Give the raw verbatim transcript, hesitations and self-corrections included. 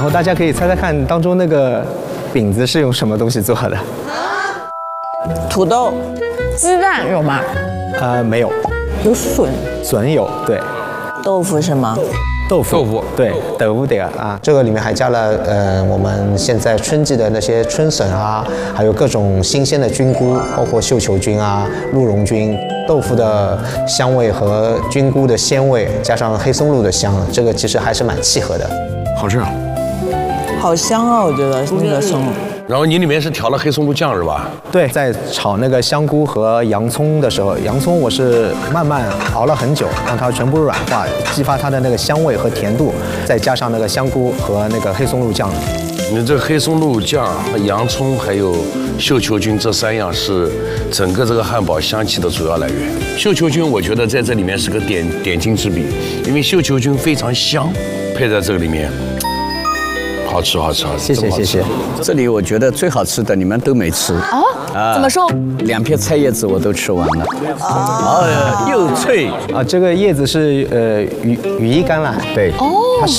然后大家可以猜猜看，当中那个饼子是用什么东西做的？ 土豆、 鸡蛋有吗？ 呃，没有， 有笋， 笋有，对， 豆腐是吗？ 豆腐， 豆腐对，豆腐得啊。 这个里面还加了呃我们现在春季的那些春笋啊，还有各种新鲜的菌菇，包括绣球菌啊、鹿茸菌。豆腐的香味和菌菇的鲜味，加上黑松露的香，这个其实还是蛮契合的。 好吃啊！ 好香啊，我觉得那个松露。 然后你里面是调了黑松露酱是吧？ 对，在炒那个香菇和洋葱的时候，洋葱我是慢慢熬了很久，让它全部软化，激发它的那个香味和甜度，再加上那个香菇和那个黑松露酱。 你这黑松露酱、洋葱还有绣球菌这三样是整个这个汉堡香气的主要来源。绣球菌我觉得在这里面是个点点睛之笔，因为绣球菌非常香，配在这个里面。好吃，好吃，好吃！ 谢谢，谢谢。 这里我觉得最好吃的你们都没吃哦，怎么说？ 两片菜叶子我都吃完了，哦，又脆啊，这个叶子是呃羽羽衣甘蓝， 对， 哦， 它